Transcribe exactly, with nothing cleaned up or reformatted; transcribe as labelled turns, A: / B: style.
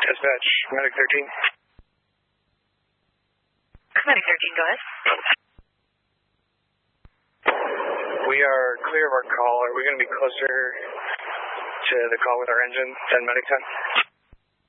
A: Dispatch, Medic thirteen.
B: Medic thirteen, go ahead.
A: We are clear of our call. Are we going to be closer to the call with our engine than Medic ten?